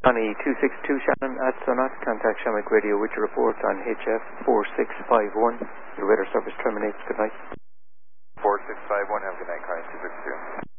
Connie 262 Shannon at Sonat, contact Shamrock Radio with your report on HF 4651. Your radar service terminates. Good night. 4651, have a good night, Connie 262.